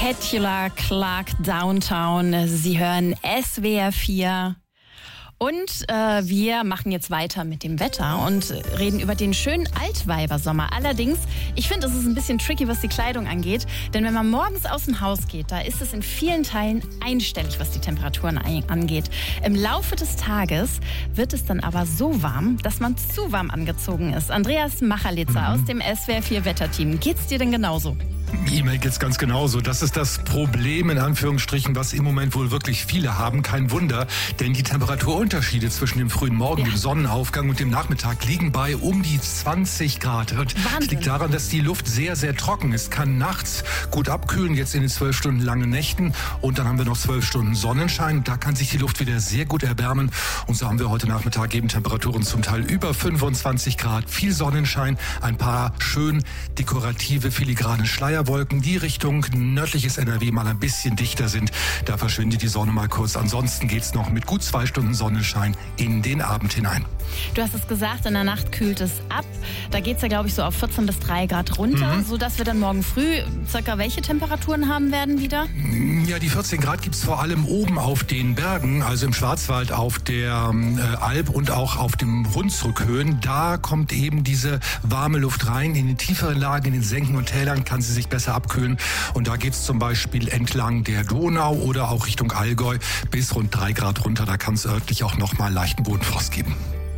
Petula Clark Downtown. Sie hören SWR 4. Und wir machen jetzt weiter mit dem Wetter und reden über den schönen Altweibersommer. Allerdings, ich finde, es ist ein bisschen tricky, was die Kleidung angeht. Denn wenn man morgens aus dem Haus geht, da ist es in vielen Teilen einstellig, was die Temperaturen angeht. Im Laufe des Tages wird es dann aber so warm, dass man zu warm angezogen ist. Andreas Machalitzer aus dem SWR 4 Wetterteam. Geht's dir denn genauso? E-Mail geht's ganz genauso. Das ist das Problem, in Anführungsstrichen, was im Moment wohl wirklich viele haben. Kein Wunder, denn die Temperaturunterschiede zwischen dem frühen Morgen, dem Sonnenaufgang und dem Nachmittag liegen bei um die 20 Grad. Und das liegt daran, dass die Luft sehr, sehr trocken ist. Kann nachts gut abkühlen, jetzt in den 12 Stunden langen Nächten. Und dann haben wir noch 12 Stunden Sonnenschein. Und da kann sich die Luft wieder sehr gut erwärmen. Und so haben wir heute Nachmittag eben Temperaturen zum Teil über 25 Grad. Viel Sonnenschein, ein paar schön dekorative, filigrane Schleierwolken, die Richtung nördliches NRW mal ein bisschen dichter sind. Da verschwindet die Sonne mal kurz. Ansonsten geht's noch mit gut 2 Stunden Sonnenschein in den Abend hinein. Du hast es gesagt, in der Nacht kühlt es ab. Da geht's ja, glaube ich, so auf 14 bis 3 Grad runter, sodass wir dann morgen früh circa welche Temperaturen haben werden wieder? Ja, die 14 Grad gibt's vor allem oben auf den Bergen, also im Schwarzwald, auf der Alb und auch auf dem Hunsrückhöhen. Da kommt eben diese warme Luft rein. In den tieferen Lagen, in den Senken und Tälern kann sie sich besser abkühlen. Und da geht's zum Beispiel entlang der Donau oder auch Richtung Allgäu bis rund 3 Grad runter. Da kann es örtlich auch nochmal leichten Bodenfrost geben.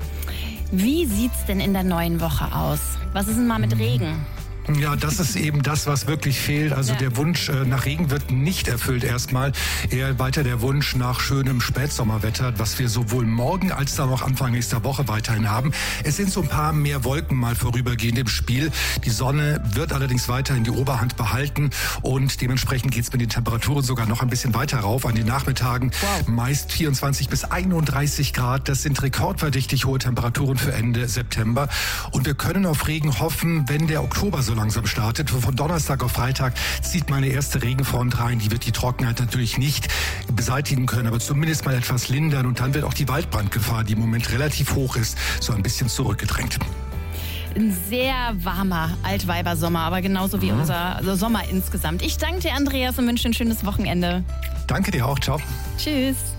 Wie sieht's denn in der neuen Woche aus? Was ist denn mal mit Regen? Ja, das ist eben das, was wirklich fehlt. Also der Wunsch nach Regen wird nicht erfüllt erstmal. Eher weiter der Wunsch nach schönem Spätsommerwetter, was wir sowohl morgen als dann auch Anfang nächster Woche weiterhin haben. Es sind so ein paar mehr Wolken mal vorübergehend im Spiel. Die Sonne wird allerdings weiterhin die Oberhand behalten und dementsprechend geht's mit den Temperaturen sogar noch ein bisschen weiter rauf. An den Nachmittagen meist 24 bis 31 Grad. Das sind rekordverdächtig hohe Temperaturen für Ende September. Und wir können auf Regen hoffen, wenn der Oktober so langsam startet. Von Donnerstag auf Freitag zieht meine erste Regenfront rein. Die wird die Trockenheit natürlich nicht beseitigen können, aber zumindest mal etwas lindern. Und dann wird auch die Waldbrandgefahr, die im Moment relativ hoch ist, so ein bisschen zurückgedrängt. Ein sehr warmer Altweibersommer, aber genauso wie unser Sommer insgesamt. Ich danke dir, Andreas, und wünsche ein schönes Wochenende. Danke dir auch. Ciao. Tschüss.